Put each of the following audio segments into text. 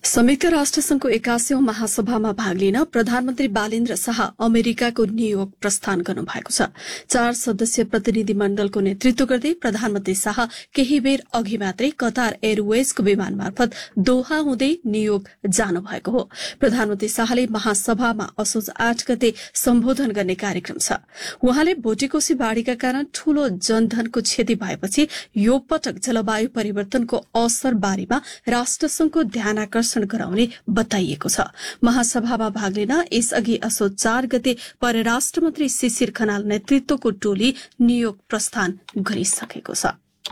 संयुक्त राष्ट्रसंघको 81औं महासभामा भाग लिन प्रधानमन्त्री बालेन्द्र शाह अमेरिकाको न्यूयोर्क प्रस्थान गर्नुभएको छ। 4 सदस्यीय प्रतिनिधि मण्डलको नेतृत्व गर्दै प्रधानमन्त्री शाह केही बेर अघि मात्रै कतार एयरवेजको विमान मार्फत दोहा हुँदै न्यूयोर्क जानुभएको हो। प्रधानमन्त्री शाहले महासभामा असोज 8 गते सम्बोधन गर्ने कार्यक्रम छ। उहाँले भोटेकोशी बाढ़ीका कारण ठूलो जनधनको क्षति भएपछि यो पटक जलवायु परिवर्तनको असर बारेमा राष्ट्रसंघको ध्यानाकर्षण गराउने बताइएको छ। महासभामा भाग लिन यसअघि असोज 4 गते परराष्ट्र मन्त्री शिशिर खनाल नेतृत्वको टोली न्यूयोर्क प्रस्थान गरिसकेको छ।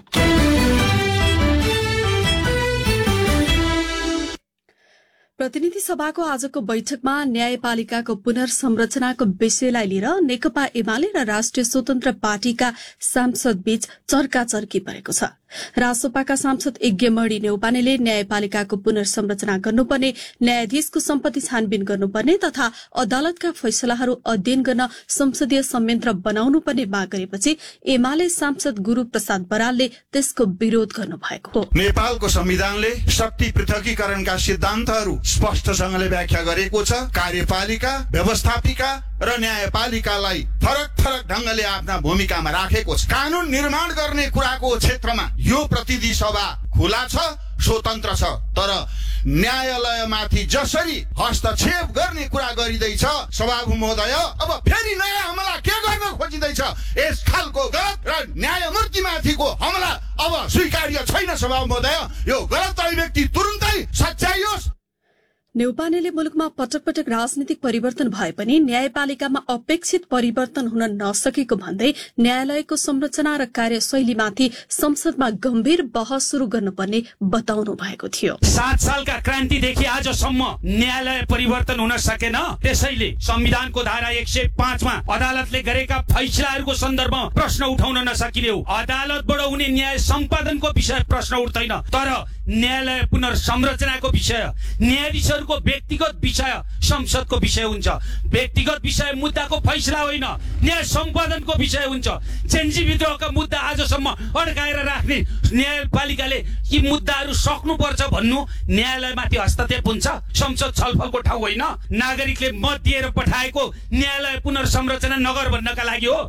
प्रतिनिधि सभाको आजको बैठकमा न्यायपालिकाको पुनर्संरचनाको विषयलाई लिएर नेकपा एमाले र राष्ट्रिय स्वतन्त्र पार्टीका सांसद बीच चर्काचर्की परेको छ। रासोपाका सांसद यज्ञमणि नेउपानेले न्यायपालिकाको पुनर्संरचना गर्नुपर्ने, न्यायाधीशको सम्पत्ति छानबिन गर्नुपर्ने तथा अदालतका फैसलाहरू अध्ययन गर्न संसदीय संयन्त्र बनाउनुपर्ने माग गरेपछि एमाले सांसद गुरू प्रसाद बरालले त्यसको विरोध गर्नुभएको हो। नेपालको संविधानले शक्ति पृथकीकरणका सिद्धान्तहरू स्पष्टसँगले व्याख्या गरेको छ। कार्यपालिका, व्यवस्थापिका र न्यायपालिकालाई फरक फरक ढंगले आफ्ना भूमिकामा राखेको छ। कानून निर्माण गर्ने कुराको क्षेत्रमा यो प्रतिनिधि सभा खुला छ, स्वतन्त्र छ, तर न्यायालयमाथि जसरी हस्तक्षेप गर्ने कुरा गरिँदैछ सभामुख महोदय, अब फेरि नयाँ हमला के गर्न खोजिँदैछ? यस खालको गलत र न्यायमूर्तिमाथिको हमला अब स्वीकार्य छैन। सभामुख महोदय, यो गलत अभिव्यक्ति तुरुन्तै सच्याइयोस्। नेउपानेले मुलुकमा पटक पटक राजनीतिक परिवर्तन भए पनि न्यायपालिकामा अपेक्षित परिवर्तन हुन नसकेको भन्दै न्यायालयको संरचना र कार्यशैलीमाथि संसदमा गम्भीर बहस शुरू गर्नुपर्ने बताउनु भएको थियो। 7 सालका क्रान्तिदेखि आजसम्म न्यायालय परिवर्तन हुन सकेन। त्यसैले संविधानको धारा 105 मा अदालतले गरेका फैसलाहरूको सन्दर्भमा प्रश्न उठाउन नसकिने हो। अदालतबाट हुने न्याय सम्पादनको विषय प्रश्न उठ्दैन, तर न्यायालय पुनर्संरचनाको विषय, न्यायाधीशहरूको व्यक्तिगत विषय संसदको विषय हुन्छ। व्यक्तिगत विषय मुद्दाको फैसला होइन, न्याय सम्पादनको विषय हुन्छ। चेन्जी विद्रोहका मुद्दा आजसम्म अड्काएर राख्ने न्यायपालिकाले यी मुद्दाहरू सक्नुपर्छ भन्नु न्यायालयमाथि हस्तक्षेप हुन्छ। संसद छलफलको ठाउँ होइन। नागरिकले मत दिएर पठाएको न्यायालय पुनर्संरचना नगर भन्नका लागि हो।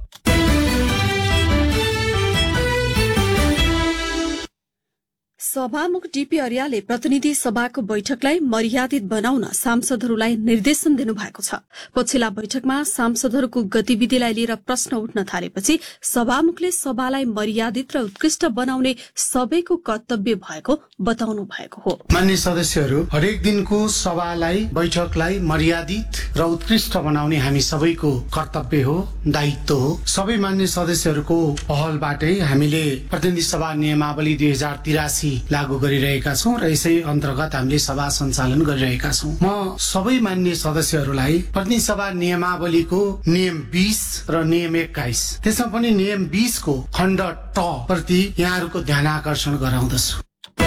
सभामुख डीपी अर्यालले प्रतिनिधि सभाको बैठकलाई मर्यादित बनाउन सांसदहरूलाई निर्देशन दिनुभएको छ। पछिल्ला बैठकमा सांसदहरूको गतिविधिलाई लिएर प्रश्न उठ्न थालेपछि सभामुखले सभालाई मर्यादित र उत्कृष्ट बनाउने सबैको कर्तव्य भएको बताउनु भएको हो। मान्य सदस्यहरू, हरेक दिनको सभालाई, बैठकलाई मर्यादित र उत्कृष्ट बनाउने हामी सबैको कर्तव्य हो, दायित्व हो। सबै मान्य सदस्यहरूको पहलबाटै हामीले प्रतिनिधि सभा नियमावली 2083 लागू गरिरहेका छौं र यसै अन्तर्गत हामीले सभा सञ्चालन गरिरहेका छौं। म सबै मान्य सदस्यहरूलाई प्रतिनिधि सभा नियमावलीको नियम 20 र नियम 21, त्यसमा पनि नियम 20 को खण्ड ट प्रति यहाँहरूको ध्यानाकर्षण गराउँदछु।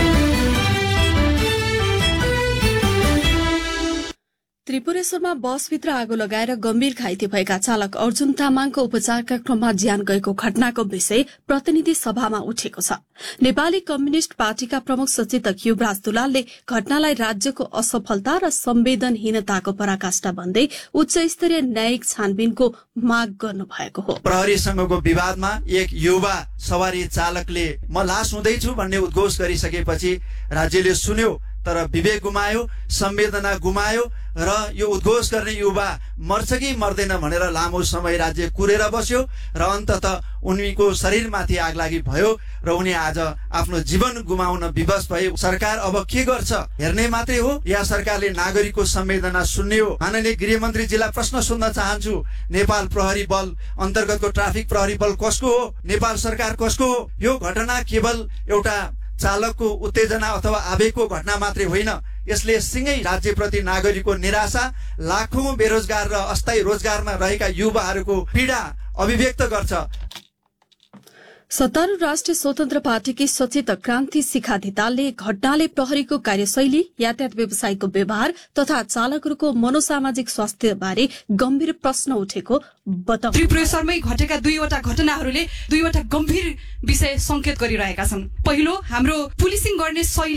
त्रिपुरेश्वरमा बसभित्र आगो लगाएर गम्भीर घाइते भएका चालक अर्जुन तामाङको उपचारका क्रममा ज्यान गएको घटनाको विषय प्रतिनिधि सभामा उठेको छ। नेपाली कम्युनिष्ट पार्टीका प्रमुख सचेतक युवराज दुलालले घटनालाई राज्यको असफलता र संवेदनहीनताको पराकाष्ठा भन्दै उच्च स्तरीय न्यायिक छानबिनको माग गर्नु भएको हो। प्रहरीसँगको विवादमा एक युवा सवारी चालकले म लास हुँदैछु भन्ने उद्घोष गरिसकेपछि राज्यले सुन्यो, तर विवेक गुमायो, संवेदना गुमायो र यो उद्घोष गर्ने युवा मर्छ कि मर्दैन भनेर लामो समय राज्य कुरेर बस्यो र अन्ततः उनीको शरीरमाथि आगलागी भयो र उनी आज आफ्नो जीवन गुमाउन विवश भए। सरकार अब के गर्छ हेर्ने मात्रै हो या सरकारले नागरिकको संवेदना सुन्ने हो? माननीय गृहमन्त्रीजीलाई प्रश्न सोध्न चाहन्छु, नेपाल प्रहरी बल अन्तर्गतको ट्राफिक प्रहरी बल कसको हो? नेपाल सरकार कसको हो? यो घटना केवल एउटा चालकको उत्तेजना अथवा आवेगको घटना मात्रै होइन। यसले सिंगै राज्यप्रति नागरिकको निराशा, लाखौं बेरोजगार र अस्थायी रोजगारमा रहेका युवाहरूको पीडा अभिव्यक्त गर्छ। सत्तारूढ़ राष्ट्रिय स्वतन्त्र पार्टीकी सचेतक क्रान्ति शिखा धितालले घटनाले प्रहरीको कार्यशैली, यातायात व्यवसायको व्यवहार तथा चालकहरूको मनोसामाजिक स्वास्थ्य बारे गम्भीर प्रश्न उठेको बताउनु। त्रिपुरेश्वरमै घटेका 2वटा घटनाहरूले 2वटा गम्भीर विषय संकेत गरिरहेका छन्। पहिलो, हाम्रो पुलिसिङ गर्ने शैली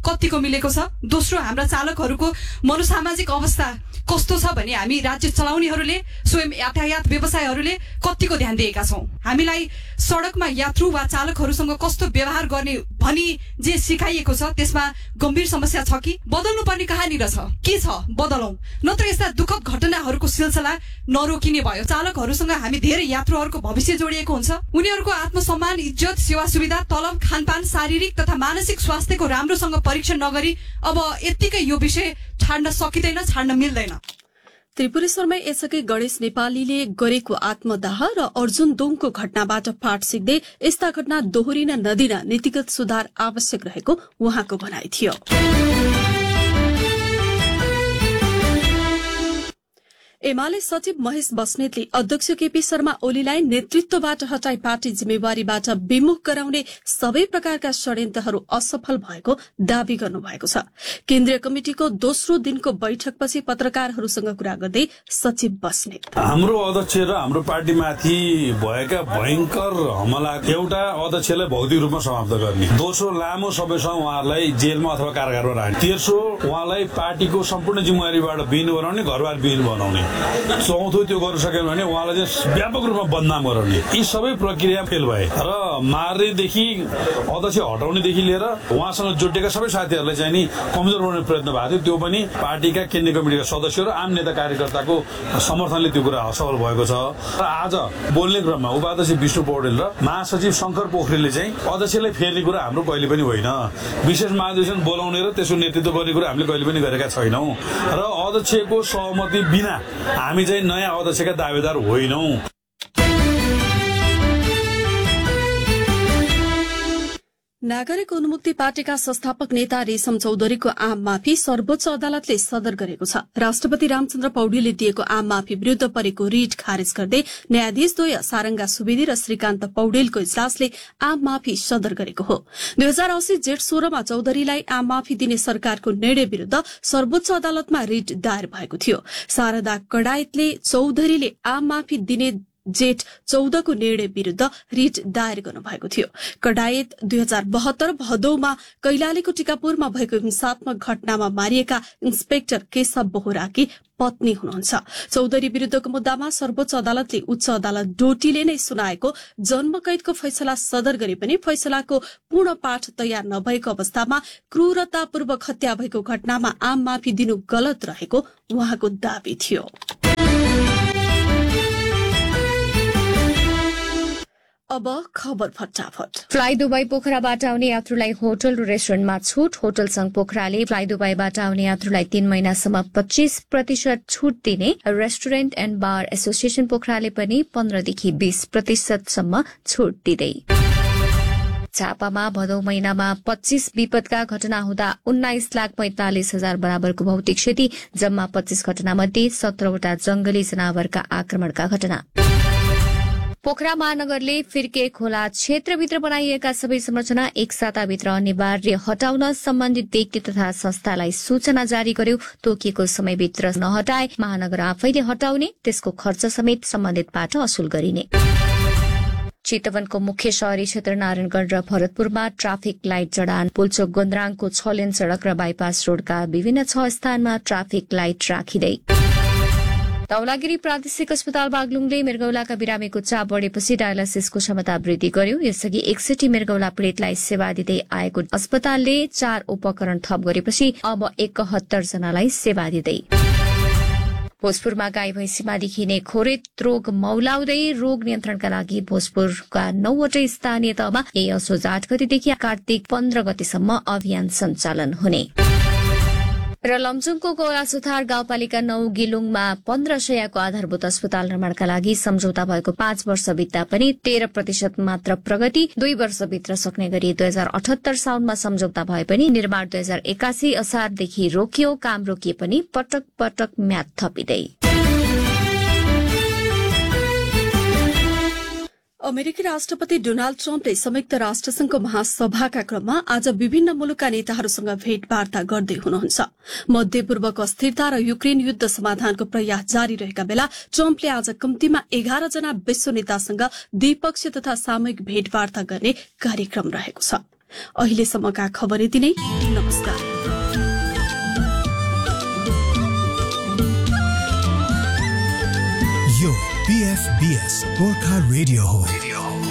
कतिको मिलेको छ। दोस्रो, हाम्रा चालकहरूको मनोसामाजिक अवस्था कस्तो छ भने हामी राज्य चलाउनेहरूले, स्वयं यातायात व्यवसायहरूले कतिको ध्यान दिएका छौँ। हामीलाई सडकमा यात्रु वा चालकहरूसँग कस्तो व्यवहार गर्ने भनी जे सिकाइएको छ त्यसमा गम्भीर समस्या छ कि बदल्नु पर्ने कहाँनिर छ, के छ बदलौं, नत्र यस्ता दुःखद घटनाहरूको सिलसिला नरोकिने भयो। चालकहरूसँग हामी धेरै यात्रुहरूको भविष्य जोडिएको हुन्छ। उनीहरूको आत्मसम्मान, इज्जत, सेवा सुविधा, तलब, खानपान, शारीरिक तथा मानसिक स्वास्थ्यको राम्रोसँग परीक्षण नगरी अब यत्तिकै यो विषय छाड्न सकिँदैन, छाड्न मिल्दैन। त्रिपुरेश्वरमा यसअघि गणेश नेपालीले गरेको आत्मदाह र अर्जुन दोङको घटनाबाट पाठ सिक्दै यस्ता घटना दोहोरिन नदिन नीतिगत सुधार आवश्यक रहेको उहाँको भनाइ थियो। एमाले सचिव महेश बस्नेतले अध्यक्ष केपी शर्मा ओलीलाई नेतृत्वबाट हटाई पार्टी जिम्मेवारीबाट विमुख गराउने सबै प्रकारका षड्यन्त्रहरू असफल भएको दावी गर्नुभएको छ। केन्द्रीय कमिटिको दोस्रो दिनको बैठकपछि पत्रकारहरूसँग कुरा गर्दै सचिव बस्नेत, हाम्रो अध्यक्ष र हाम्रो पार्टीमाथि भएका भयंकर हमला एउटा अध्यक्षलाई भौतिक रूपमा समाप्त गर्ने, दोस्रो लामो समयसम्म उहाँलाई जेलमा अथवा कारागारमा राख्ने, तेस्रो उहाँलाई पार्टीको सम्पूर्ण जिम्मेवारीबाट विहीन बनाउने, घरबार विहीन बनाउने, चौथो त्यो गर्न सकेन भने उहाँलाई चाहिँ व्यापक रूपमा बदनाम गराउने, यी सबै प्रक्रिया फेल भए र मार्नेदेखि अध्यक्ष हटाउनेदेखि लिएर उहाँसँग जोडिएका सबै साथीहरूलाई चाहिँ नि कमजोर बनाउने प्रयत्न भएको थियो। त्यो पनि पार्टीका केन्द्रीय कमिटिका सदस्य र आम नेता कार्यकर्ताको समर्थनले त्यो कुरा असफल भएको छ। र आज बोल्ने क्रममा उपाध्यक्ष विष्णु पौडेल र महासचिव शंकर पोखरेलले चाहिँ अध्यक्षलाई फेर्ने कुरा हाम्रो कहिले पनि होइन, विशेष महाधिवेशन बोलाउने र त्यसको नेतृत्व गर्ने कुरा हामीले कहिले पनि गरेका छैनौं र अध्यक्षको सहमति बिना हामी चाहिँ नयाँ अध्यक्षका दावेदार होइनौं। नागरिक उन्मुक्ति पार्टीका संस्थापक नेता रेशम चौधरीको आम माफी सर्वोच्च अदालतले सदर गरेको छ। राष्ट्रपति रामचन्द्र पौडेलले दिएको आम माफी विरूद्ध परेको रिट खारेज गर्दै न्यायाधीशद्वय सारंगा सुवेदी र श्रीकान्त पौडेलको इजलासले आम माफी सदर गरेको हो। 2080 जेठ 16 मा चौधरीलाई आम माफी दिने सरकारको निर्णय विरूद्ध सर्वोच्च अदालतमा रिट दायर भएको थियो। शारदा कडायतले चौधरीले आम माफी दिने जेठ 14 को निर्णय विरूद्ध रिट दायर गर्नुभएको थियो। कडायत 2072 भदौमा कैलालीको टिकापुरमा भएको हिंसात्मक घटनामा मारिएका इन्सपेक्टर केशव बोहराकी पत्नी हुनुहुन्छ। चौधरी विरूद्धको मुद्दामा सर्वोच्च अदालतले उच्च अदालत डोटीले नै सुनाएको जन्मकैदको फैसला सदर गरे पनि फैसलाको पूर्ण पाठ तयार नभएको अवस्थामा क्रूरतापूर्वक हत्या भएको घटनामा आम माफी दिनु गलत रहेको उहाँको दावी थियो। अब खबर फटाफट। फ्लाइ दुबई पोखराबाट आउने यात्रुलाई होटल र रेस्टुरेन्टमा छूट। होटल संघ पोखराले फ्लाइ दुबईबाट आउने यात्रुलाई 3 महिनासम्म 25% छूट दिने। रेस्टुरेन्ट एण्ड बार एसोसिएसन पोखराले पनि 15 देखि 20% छूट दिँदै। झापामा भदौ महिनामा 25 विपदका घटना हुँदा 19,45,000 बराबरको भौतिक क्षति। जम्मा 25 घटनामध्ये 17वटा जंगली जनावरका आक्रमणका घटना। पोखरा महानगरले फिर्के खोला क्षेत्रभित्र बनाइएका सबै संरचना एक साताभित्र अनिवार्य हटाउन सम्बन्धित व्यक्ति तथा संस्थालाई सूचना जारी गर्यो। तोकिएको समयभित्र नहटाए महानगर आफैले हटाउने, त्यसको खर्च समेत सम्बन्धितबाट असुल गरिने। चितवनको मुख्य शहरी क्षेत्र नारायणगढ़ र भरतपुरमा ट्राफिक लाइट जडान। पुल्चोक गोन्द्राङको 6 लेन सड़क र बाइपास रोडका विभिन्न 6 स्थानमा ट्राफिक लाइट राखिँदै। धौलागिरी प्रादेशिक अस्पताल बागलुङले मृगौलाका बिरामीको चाप बढ़ेपछि डायलासिसको क्षमता वृद्धि गर्यो। यसअघि 61 मृगौला पीड़ितलाई सेवा दिँदै आएको अस्पतालले 4 उपकरण थप गरेपछि अब 71 जनालाई सेवा दिँदै। भोजपुरमा गाई भैंसीमा देखिने खोरेत रोग मौलाउँदै रोग नियन्त्रणका लागि भोजपुरका 9वटै स्थानीय तहमा यही असोज 8 गतेदेखि कार्तिक 15 गतेसम्म अभियान सञ्चालन हुने। र लमजुङको गोलासुथार गाउँपालिका 9 गिलुङमा 1500 को आधारभूत अस्पताल निर्माणका लागि सम्झौता भएको 5 वर्ष बित्दा पनि 13% मात्र प्रगति। 2 वर्षभित्र सक्ने गरी 2078 साउनमा सम्झौता भए पनि निर्माण 2081 असारदेखि रोकियो। काम रोकिए पनि पटक पटक म्याद थपिँदै। अमेरिकी राष्ट्रपति डोनाल्ड ट्रम्पले संयुक्त राष्ट्रसंघको महासभाका क्रममा आज विभिन्न मुलुकका नेताहरूसँग भेटवार्ता गर्दै हुनुहुन्छ। मध्यपूर्वको अस्थिरता र युक्रेन युद्ध समाधानको प्रयास जारी रहेका बेला ट्रम्पले आज कम्तीमा 11 जना विश्व नेतासँग द्विपक्षीय तथा सामूहिक भेटवार्ता गर्ने कार्यक्रम रहेको छ। अहिलेसम्मका खबर यति नै। नमस्कार। यो PFBS गोर्खा रेडियो हो।